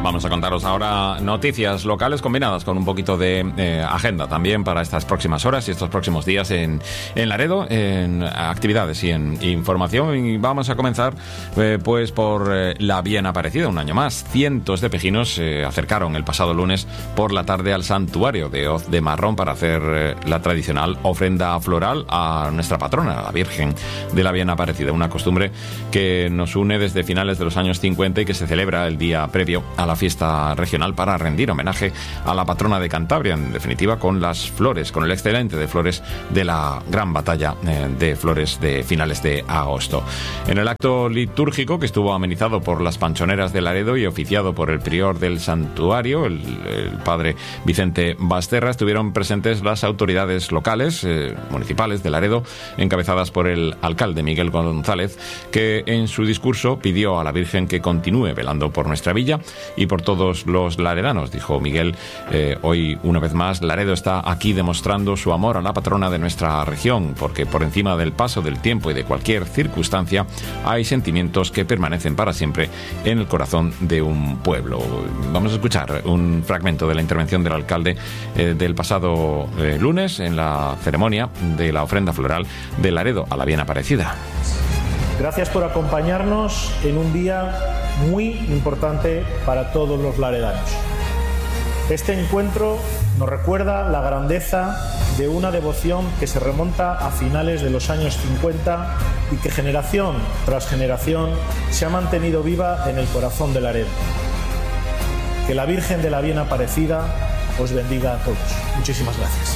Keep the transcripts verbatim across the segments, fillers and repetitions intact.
Vamos a contaros ahora noticias locales combinadas con un poquito de eh, agenda también para estas próximas horas y estos próximos días en, en Laredo, en actividades y en información. Y vamos a comenzar eh, pues por eh, la bien aparecida, un año más. Cientos de pejinos se eh, acercaron el pasado lunes por la tarde al santuario de Hoz de Marrón para hacer eh, la tradicional ofrenda floral a nuestra patrona, la Virgen de la Bien Aparecida, una costumbre que nos une desde finales de los años cincuenta y que se celebra el día previo a la fiesta regional para rendir homenaje a la patrona de Cantabria, en definitiva con las flores, con el excelente de flores de la gran batalla eh, de flores de finales de agosto. En el acto litúrgico, que estuvo amenizado por las panchoneras de Laredo y oficiado por el prior del santuario, el, el padre Vicente Basterra, estuvieron presentes las autoridades locales, eh, municipales de Laredo, encabezadas por el alcalde Miguel González, que en su discurso pidió a la Virgen que continúe velando por nuestra villa y por todos los laredanos. Dijo Miguel, eh, hoy una vez más Laredo está aquí demostrando su amor a la patrona de nuestra región, porque por encima del paso del tiempo y de cualquier circunstancia hay sentimientos que permanecen para siempre en el corazón de un pueblo. Vamos a escuchar un fragmento de la intervención del alcalde eh, del pasado eh, lunes en la ceremonia de la ofrenda floral de Laredo a la Bien Aparecida. Gracias por acompañarnos en un día muy importante para todos los laredanos. Este encuentro nos recuerda la grandeza de una devoción que se remonta a finales de los años cincuenta y que generación tras generación se ha mantenido viva en el corazón de Laredo. Que la Virgen de la Bien Aparecida os bendiga a todos. Muchísimas gracias.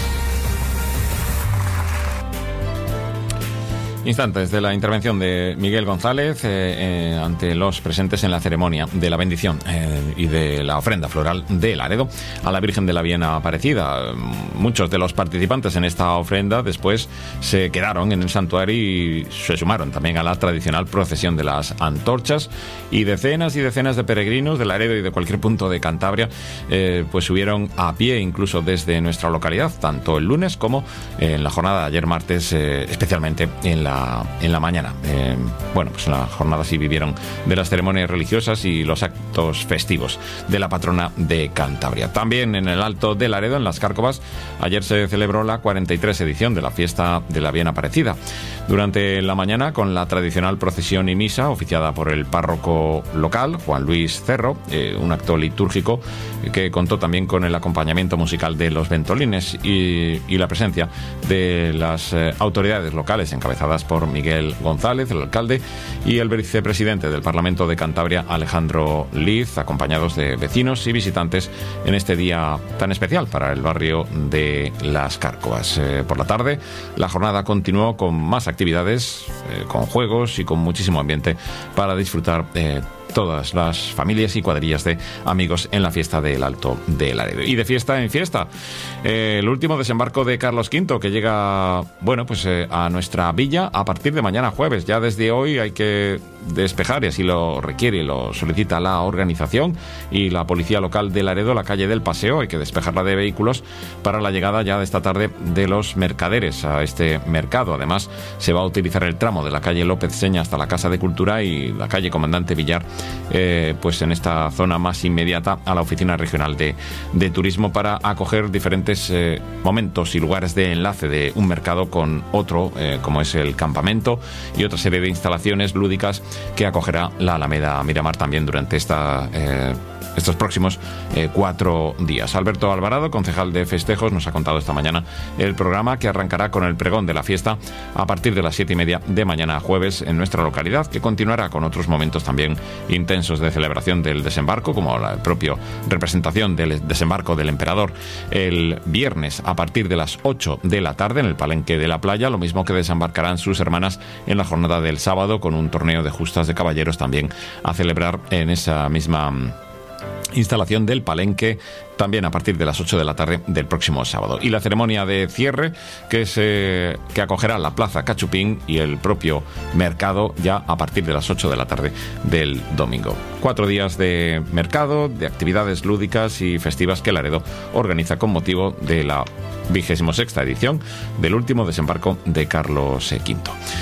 Instantes de la intervención de Miguel González eh, eh, ante los presentes en la ceremonia de la bendición eh, y de la ofrenda floral de Laredo a la Virgen de la Bien Aparecida. Muchos de los participantes en esta ofrenda después se quedaron en el santuario y se sumaron también a la tradicional procesión de las antorchas, y decenas y decenas de peregrinos de Laredo y de cualquier punto de Cantabria eh, pues subieron a pie incluso desde nuestra localidad, tanto el lunes como en la jornada de ayer martes, eh, especialmente en la en la mañana. Eh, bueno, pues en la jornada sí vivieron de las ceremonias religiosas y los actos festivos de la patrona de Cantabria. También en el Alto de Laredo, en las Cárcovas, ayer se celebró la cuarenta y tres edición de la fiesta de la Bien Aparecida. Durante la mañana, con la tradicional procesión y misa oficiada por el párroco local, Juan Luis Cerro, eh, un acto litúrgico que contó también con el acompañamiento musical de los Ventolines y, y la presencia de las eh, autoridades locales encabezadas por Miguel González, el alcalde, y el vicepresidente del Parlamento de Cantabria, Alejandro Liz, acompañados de vecinos y visitantes en este día tan especial para el barrio de Las Cárcovas. Eh, por la tarde, la jornada continuó con más actividades, eh, con juegos y con muchísimo ambiente para disfrutar eh, todas las familias y cuadrillas de amigos en la fiesta del Alto de Laredo. Y de fiesta en fiesta, eh, el último desembarco de Carlos quinto, que llega, bueno, pues eh, a nuestra villa a partir de mañana jueves. Ya desde hoy hay que despejar, y así lo requiere y lo solicita la organización y la policía local de Laredo, la calle del Paseo. Hay que despejarla de vehículos para la llegada ya de esta tarde de los mercaderes a este mercado. Además, se va a utilizar el tramo de la calle López Seña hasta la Casa de Cultura y la calle Comandante Villar, Eh, pues en esta zona más inmediata a la Oficina Regional de, de Turismo, para acoger diferentes eh, momentos y lugares de enlace de un mercado con otro, eh, como es el campamento y otra serie de instalaciones lúdicas que acogerá la Alameda Miramar también durante esta eh, estos próximos eh, cuatro días. Alberto Alvarado, concejal de festejos, nos ha contado esta mañana el programa, que arrancará con el pregón de la fiesta a partir de las siete y media de mañana jueves en nuestra localidad, que continuará con otros momentos también intensos de celebración del desembarco, como la propia representación del desembarco del emperador el viernes a partir de las ocho de la tarde en el Palenque de la Playa, lo mismo que desembarcarán sus hermanas en la jornada del sábado con un torneo de justas de caballeros también a celebrar en esa misma instalación del Palenque, también a partir de las ocho de la tarde del próximo sábado. Y la ceremonia de cierre que, se, que acogerá la Plaza Cachupín y el propio mercado ya a partir de las ocho de la tarde del domingo. Cuatro días de mercado, de actividades lúdicas y festivas que Laredo organiza con motivo de la vigésimo sexta edición del último desembarco de Carlos quinto.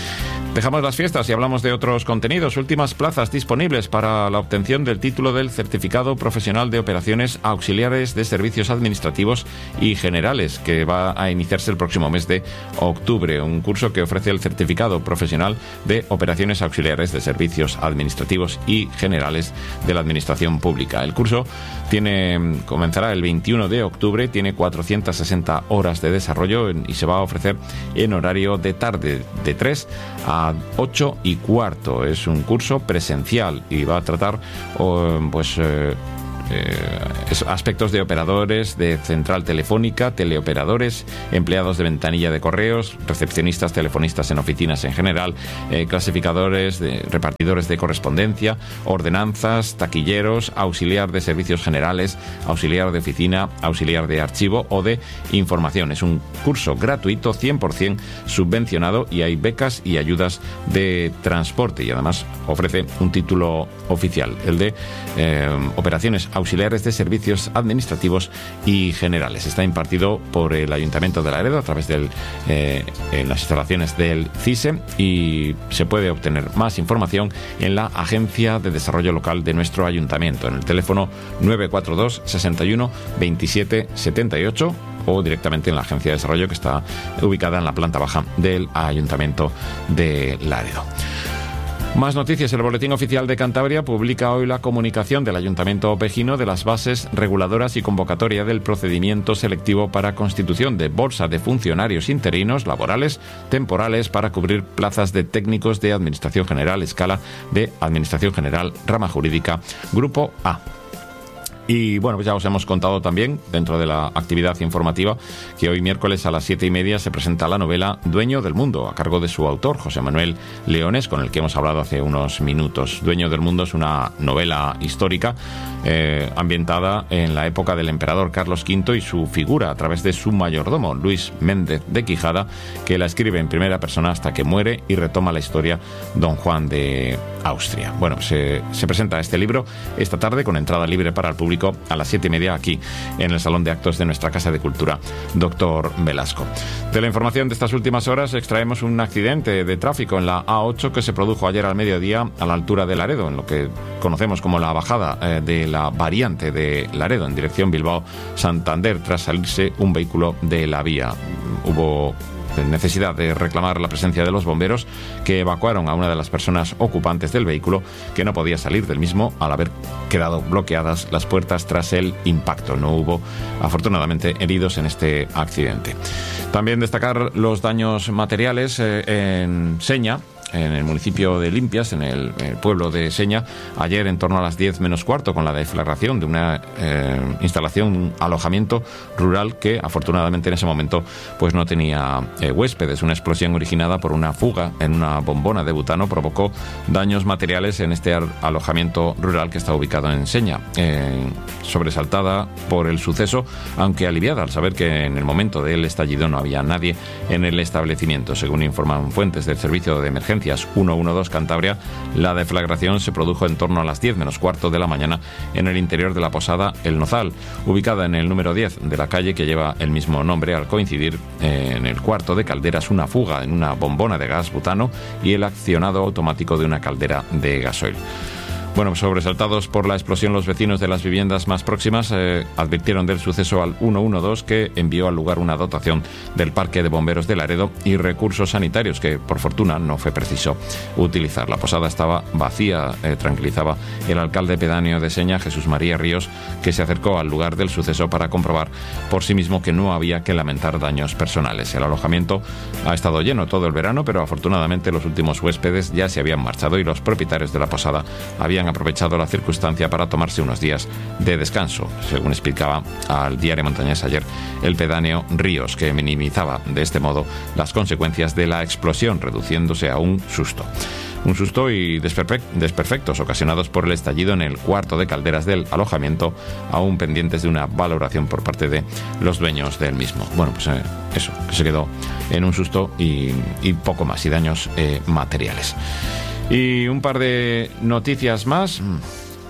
Dejamos las fiestas y hablamos de otros contenidos. Últimas plazas disponibles para la obtención del título del Certificado Profesional de Operaciones Auxiliares de Servicios Administrativos y Generales, que va a iniciarse el próximo mes de octubre. Un curso que ofrece el Certificado Profesional de Operaciones Auxiliares de Servicios Administrativos y Generales de la Administración Pública. El curso tiene, comenzará el veintiuno de octubre, tiene cuatrocientas sesenta horas de desarrollo y se va a ofrecer en horario de tarde, de tres a ocho y cuarto. Es un curso presencial y va a tratar oh, pues eh, Eh, aspectos de operadores de central telefónica, teleoperadores, empleados de ventanilla de correos, recepcionistas, telefonistas en oficinas en general, eh, clasificadores, de, repartidores de correspondencia, ordenanzas, taquilleros, auxiliar de servicios generales, auxiliar de oficina, auxiliar de archivo o de información. Es un curso gratuito, cien por ciento subvencionado, y hay becas y ayudas de transporte, y además ofrece un título oficial, el de eh, operaciones auxiliares de servicios administrativos y generales. Está impartido por el Ayuntamiento de Laredo a través de eh, las instalaciones del C I S E, y se puede obtener más información en la Agencia de Desarrollo Local de nuestro Ayuntamiento, en el teléfono nueve cuatro dos, sesenta y uno, veintisiete setenta y ocho, o directamente en la Agencia de Desarrollo, que está ubicada en la planta baja del Ayuntamiento de Laredo. Más noticias. El Boletín Oficial de Cantabria publica hoy la comunicación del Ayuntamiento Opejino de las bases reguladoras y convocatoria del procedimiento selectivo para constitución de bolsa de funcionarios interinos laborales temporales para cubrir plazas de técnicos de Administración General, escala de Administración General, rama jurídica, Grupo A. Y bueno, pues ya os hemos contado también, dentro de la actividad informativa, que hoy miércoles a las siete y media se presenta la novela Dueño del Mundo, a cargo de su autor, José Manuel Leones, con el que hemos hablado hace unos minutos. Dueño del Mundo es una novela histórica eh, ambientada en la época del emperador Carlos quinto y su figura a través de su mayordomo, Luis Méndez de Quijada, que la escribe en primera persona hasta que muere y retoma la historia Don Juan de Austria. Bueno, se, se presenta este libro esta tarde con entrada libre para el público a las siete y media aquí en el Salón de Actos de nuestra Casa de Cultura Doctor Velasco. De la información de estas últimas horas extraemos un accidente de tráfico en la A ocho que se produjo ayer al mediodía a la altura de Laredo, en lo que conocemos como la bajada eh, de la variante de Laredo en dirección Bilbao-Santander, tras salirse un vehículo de la vía. Hubo necesidad de reclamar la presencia de los bomberos, que evacuaron a una de las personas ocupantes del vehículo, que no podía salir del mismo al haber quedado bloqueadas las puertas tras el impacto. No hubo, afortunadamente, heridos en este accidente. También destacar los daños materiales eh, en Seña, en el municipio de Limpias, en el, el pueblo de Seña, ayer en torno a las diez menos cuarto, con la deflagración de una eh, instalación, un alojamiento rural que afortunadamente en ese momento pues no tenía eh, huéspedes. Una explosión originada por una fuga en una bombona de butano provocó daños materiales en este alojamiento rural que está ubicado en Seña. Eh, sobresaltada por el suceso, aunque aliviada al saber que en el momento del estallido no había nadie en el establecimiento. Según informan fuentes del Servicio de Emergencia ciento doce Cantabria, la deflagración se produjo en torno a las diez menos cuarto de la mañana en el interior de la posada El Nozal, ubicada en el número diez de la calle que lleva el mismo nombre, al coincidir eh, en el cuarto de calderas una fuga en una bombona de gas butano y el accionado automático de una caldera de gasoil. Bueno, sobresaltados por la explosión, los vecinos de las viviendas más próximas eh, advirtieron del suceso al ciento doce, que envió al lugar una dotación del Parque de Bomberos de Laredo y recursos sanitarios que, por fortuna, no fue preciso utilizar. La posada estaba vacía, eh, tranquilizaba el alcalde pedáneo de Seña, Jesús María Ríos, que se acercó al lugar del suceso para comprobar por sí mismo que no había que lamentar daños personales. El alojamiento ha estado lleno todo el verano, pero afortunadamente los últimos huéspedes ya se habían marchado y los propietarios de la posada habían aprovechado la circunstancia para tomarse unos días de descanso, según explicaba al diario montañés ayer el pedáneo Ríos, que minimizaba de este modo las consecuencias de la explosión, reduciéndose a un susto. Un susto y desperfectos ocasionados por el estallido en el cuarto de calderas del alojamiento, aún pendientes de una valoración por parte de los dueños del mismo. Bueno, pues eh, eso, que se quedó en un susto y, y poco más, y daños eh, materiales. Y un par de noticias más.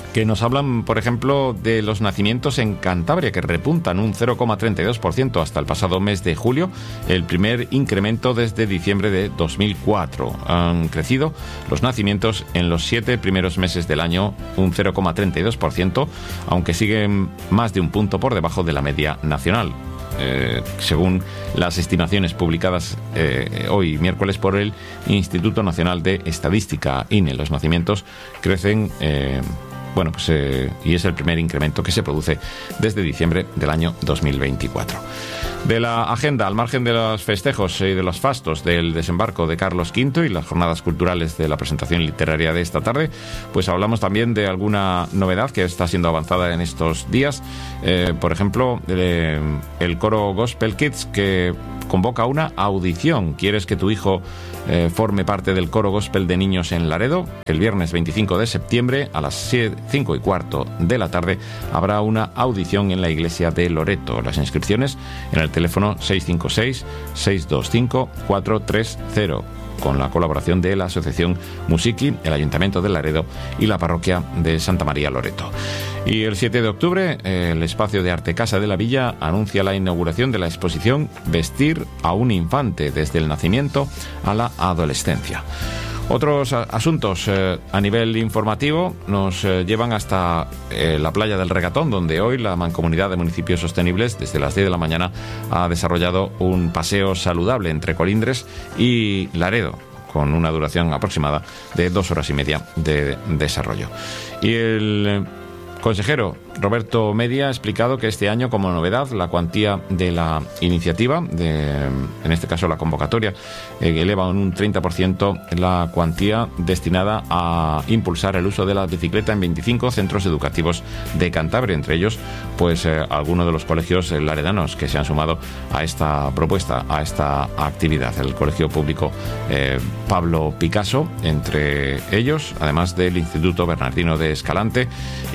que nos hablan, por ejemplo, de los nacimientos en Cantabria, que repuntan un cero coma treinta y dos por ciento hasta el pasado mes de julio, el primer incremento desde diciembre de dos mil cuatro. Han crecido los nacimientos en los siete primeros meses del año un cero coma treinta y dos por ciento, aunque siguen más de un punto por debajo de la media nacional. Eh, según las estimaciones publicadas eh, hoy miércoles por el Instituto Nacional de Estadística, I N E, los nacimientos crecen, eh, bueno, pues eh, y es el primer incremento que se produce desde diciembre del año dos mil veinticuatro. De la agenda, al margen de los festejos y de los fastos del desembarco de Carlos quinto y las jornadas culturales de la presentación literaria de esta tarde, pues hablamos también de alguna novedad que está siendo avanzada en estos días. Eh, por ejemplo, eh, el coro Gospel Kids, que convoca una audición. ¿Quieres que tu hijo eh, forme parte del coro gospel de niños en Laredo? El viernes veinticinco de septiembre a las cinco y cuarto de la tarde habrá una audición en la iglesia de Loreto. Las inscripciones en el teléfono seis cinco seis, seis dos cinco, cuatro tres cero, con la colaboración de la Asociación Musiqui, el Ayuntamiento de Laredo y la Parroquia de Santa María Loreto. Y el siete de octubre, el Espacio de Arte Casa de la Villa anuncia la inauguración de la exposición Vestir a un infante desde el nacimiento a la adolescencia. Otros asuntos eh, a nivel informativo nos eh, llevan hasta eh, la playa del Regatón, donde hoy la Mancomunidad de Municipios Sostenibles, desde las diez de la mañana, ha desarrollado un paseo saludable entre Colindres y Laredo, con una duración aproximada de dos horas y media de desarrollo. Y el consejero Roberto Media ha explicado que este año, como novedad, la cuantía de la iniciativa, de, en este caso la convocatoria, eh, eleva en un treinta por ciento la cuantía destinada a impulsar el uso de la bicicleta en veinticinco centros educativos de Cantabria, entre ellos pues eh, algunos de los colegios eh, laredanos que se han sumado a esta propuesta, a esta actividad. El Colegio Público eh, Pablo Picasso, entre ellos, además del Instituto Bernardino de Escalante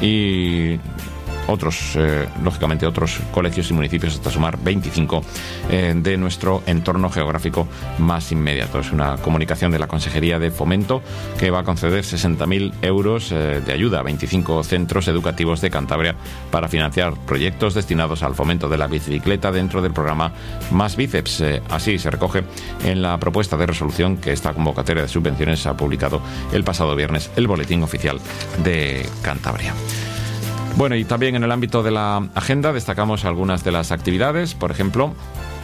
y otros, eh, lógicamente otros colegios y municipios, hasta sumar veinticinco eh, de nuestro entorno geográfico más inmediato. Es una comunicación de la Consejería de Fomento que va a conceder sesenta mil euros eh, de ayuda a veinticinco centros educativos de Cantabria para financiar proyectos destinados al fomento de la bicicleta dentro del programa Más Bíceps. Eh, así se recoge en la propuesta de resolución que esta convocatoria de subvenciones ha publicado el pasado viernes el Boletín Oficial de Cantabria. Bueno, y también en el ámbito de la agenda destacamos algunas de las actividades. Por ejemplo,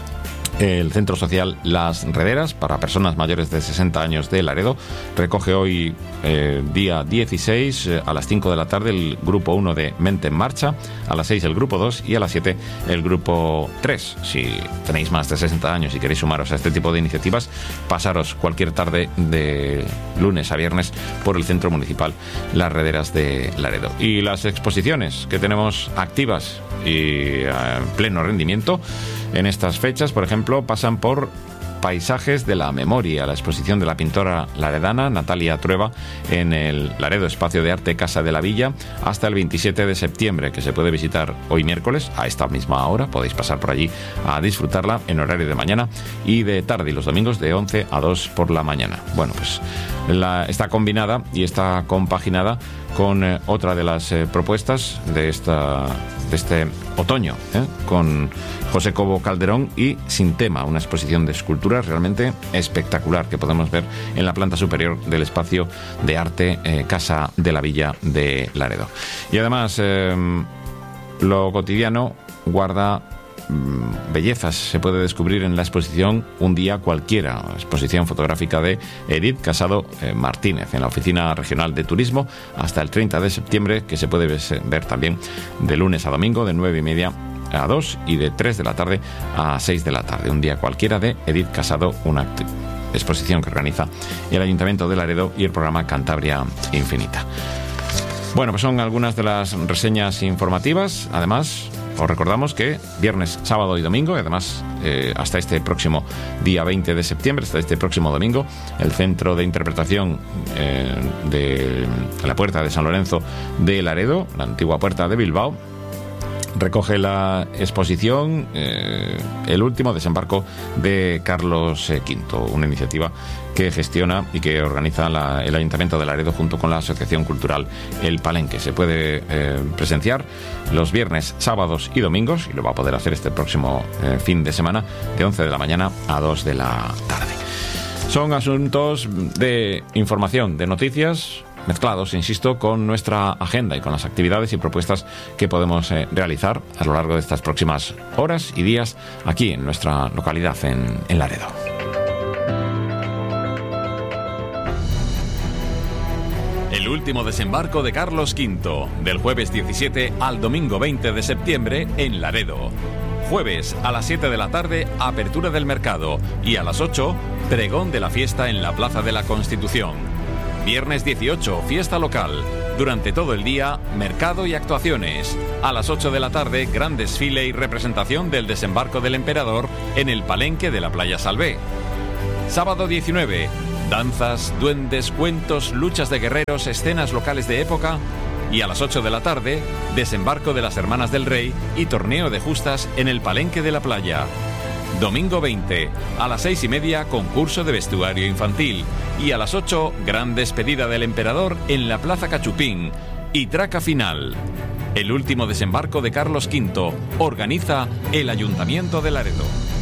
el Centro Social Las Rederas, para personas mayores de sesenta años de Laredo, recoge hoy, eh, día dieciséis, eh, a las cinco de la tarde, el grupo uno de Mente en Marcha, a las seis el grupo dos y a las siete el grupo tres. Si tenéis más de sesenta años y queréis sumaros a este tipo de iniciativas, pasaros cualquier tarde de lunes a viernes por el Centro Municipal Las Rederas de Laredo. Y las exposiciones que tenemos activas y a pleno rendimiento en estas fechas, por ejemplo, pasan por Paisajes de la Memoria, la exposición de la pintora laredana Natalia Trueba en el Laredo Espacio de Arte Casa de la Villa hasta el veintisiete de septiembre, que se puede visitar hoy miércoles a esta misma hora. Podéis pasar por allí a disfrutarla en horario de mañana y de tarde, y los domingos de once a dos por la mañana. Bueno, pues la, está combinada y está compaginada con eh, otra de las eh, propuestas de esta de este otoño, ¿eh? con José Cobo Calderón y Sin Tema, una exposición de esculturas realmente espectacular que podemos ver en la planta superior del espacio de arte eh, Casa de la Villa de Laredo. Y además, eh, lo cotidiano guarda bellezas. Se puede descubrir en la exposición Un Día Cualquiera, exposición fotográfica de Edith Casado eh, Martínez, en la Oficina Regional de Turismo hasta el treinta de septiembre, que se puede ver también de lunes a domingo de nueve y media a dos y de tres de la tarde a seis de la tarde. Un Día Cualquiera de Edith Casado, una exposición que organiza el Ayuntamiento de Laredo y el programa Cantabria Infinita. Bueno, pues son algunas de las reseñas informativas. Además, os recordamos que viernes, sábado y domingo, y además eh, hasta este próximo día veinte de septiembre, hasta este próximo domingo, el Centro de Interpretación eh, de la Puerta de San Lorenzo de Laredo, la antigua Puerta de Bilbao, recoge la exposición eh, El último desembarco de Carlos quinto, una iniciativa que gestiona y que organiza la, el Ayuntamiento de Laredo junto con la Asociación Cultural El Palenque. Se puede eh, presenciar los viernes, sábados y domingos, y lo va a poder hacer este próximo eh, fin de semana, de once de la mañana a dos de la tarde. Son asuntos de información, de noticias, mezclados, insisto, con nuestra agenda y con las actividades y propuestas que podemos eh, realizar a lo largo de estas próximas horas y días aquí en nuestra localidad, en, en Laredo. El último desembarco de Carlos quinto, del jueves diecisiete al domingo veinte de septiembre en Laredo. Jueves a las siete de la tarde, apertura del mercado, y a las ocho, pregón de la fiesta en la Plaza de la Constitución. Viernes dieciocho, fiesta local. Durante todo el día, mercado y actuaciones. A las ocho de la tarde, gran desfile y representación del desembarco del emperador en el Palenque de la Playa Salvé. Sábado diecinueve, danzas, duendes, cuentos, luchas de guerreros, escenas locales de época. Y a las ocho de la tarde, desembarco de las Hermanas del Rey y torneo de justas en el Palenque de la Playa. Domingo veinte, a las seis y media, concurso de vestuario infantil. Y a las ocho, gran despedida del emperador en la Plaza Cachupín. Y traca final. El último desembarco de Carlos quinto organiza el Ayuntamiento de Laredo.